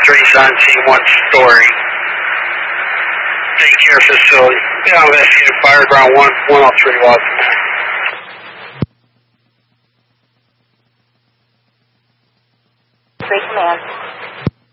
10317, one-story daycare facility. Yeah, I'm investigating fire ground 103 Washington. 3 command.